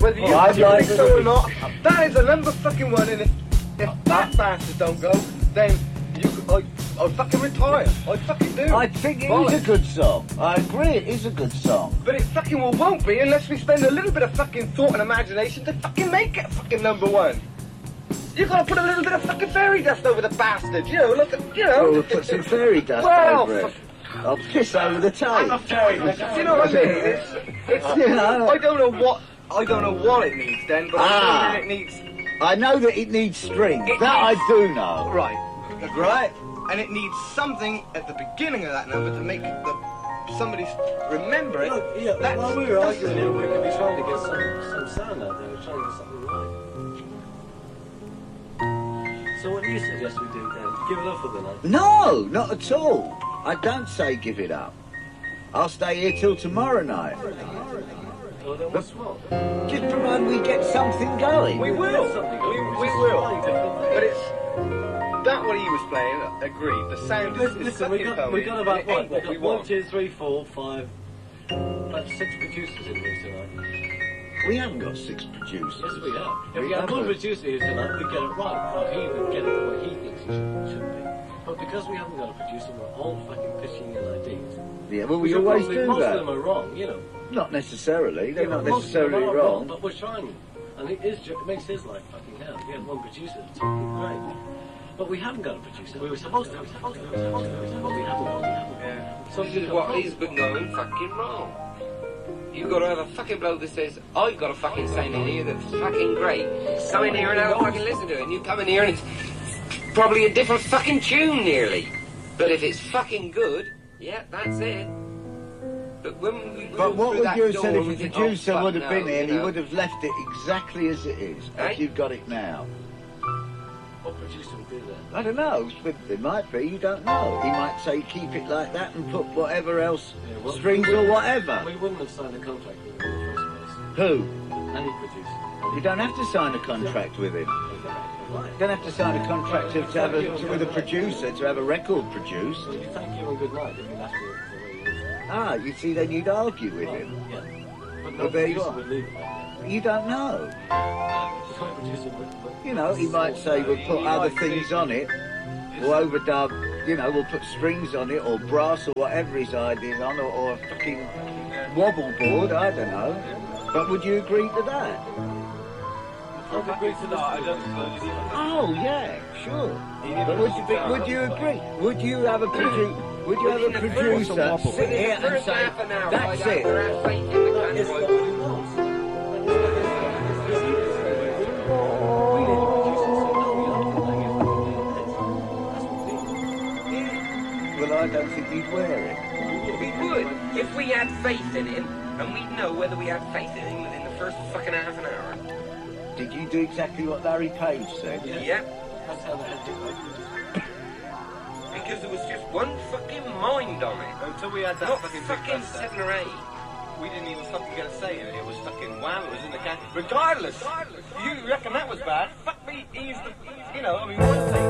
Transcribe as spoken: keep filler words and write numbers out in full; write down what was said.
whether you Well, think like so or not, that is a number fucking one, and if, if that bastard don't go, then you, I, I'll fucking retire. I fucking do. I think it is a good song. I agree, it is a good song. But it fucking well won't be unless we spend a little bit of fucking thought and imagination to fucking make it fucking number one. You gotta put a little bit of fucking fairy dust over the bastard, you know, look at, you know. Well, we'll put some fairy dust well, over it. I'll piss over the tape. I'm a fairy dust. You know what I mean? It's, it's, you know. I don't know what, I don't know what it needs then, but Ah. I know that it needs... I know that it needs strings. It that needs- I do know. Right. Right? And it needs something at the beginning of that number to make the somebody remember it. Look, yeah, That's- while we were that's- arguing here, we could be trying to get some, some sound out there. We're trying to get something right. So what do you suggest we do then? Give it up for the night? No, not at all. I don't say give it up. I'll stay here till tomorrow night. Well, then what's what? Just provided we get something going. We will. We, we will. But it's that what he was playing. Agreed. The sound is, is Listen, we fucking got, we phony, got and about it what? ain't We what we got one, want. two, three, four, five, about six producers in here tonight. We haven't got six producers. Yes, we have. If We we had one haven't. producer here tonight, we'd get it right. Or he would get it the way he thinks it should, should be. But because we haven't got a producer, we're all fucking pitching in ideas. Yeah, well, we should always probably- do most that. of them are wrong, you know. Not necessarily. They're Yeah, not but most of them necessarily are wrong. But we're trying. And it, is, it makes his life fucking hell. We had one producer at the top, great. But we haven't got a producer. We were supposed to, we were supposed to, we were supposed to, we were supposed to, we haven't, we haven't. Yeah. So This you is know, what he's been going fucking wrong. You've got to have a fucking bloke that says, I've got a fucking sound in here that's fucking great. Come in here and have a fucking listen to it. And you come in here and it's probably a different fucking tune nearly. But if it's fucking good, yeah, that's it. But when we But what would you have said if the the producer oh, would have been here and he know. would have left it exactly as it is, Eh? as you've got it now? What producer would do that? I don't know. But it might be. You don't know. He might say keep it like that and put whatever else, Yeah, well, strings we or wouldn't- whatever. We wouldn't have signed a contract with him in the first Who? place. Any producer. You don't have to sign a contract with him. Right. You don't have to sign a contract to, to have a, to, with a producer to have a record produced. Well, you thank you and good night if he left it the way it is. Ah, you see, then you'd argue with him. Yeah. But Well, no there you producer are. would leave it like that. You don't know. No producer would, would You know, he might say we'll put other things on it, or overdub, you know, we'll put strings on it, or brass, or whatever his idea's on, or, or a fucking wobble board, I don't know. But would you agree to that? I'd agree to that. I don't Oh, yeah, sure. But would you, but would you agree? Would you have a producer? Would you have a producer sit here and First say, half an hour, that's I'd it? have to have faith in the It's kind what of he wants. We didn't produce it, so no, we don't like it. That's what we did. Well, I don't think you'd wear it. We would, if we had faith in him, and we'd know whether we had faith in him within the first fucking half an hour. Did you do exactly what Larry Page said? Yeah, That's how they had it. because there was just one fucking mind on it. Until we had that Not fucking, fucking big seven or eight. we didn't even fucking get a say in it. It was fucking wham. It was in the can. Regardless, you reckon that was bad? Fuck me. He's the, you know, I mean, one thing.